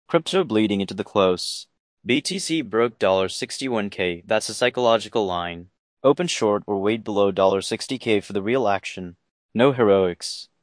Crypto bleeding into the close. BTC broke $61K. That's a psychological line. Open short or wait below $60K for the real action. No heroics.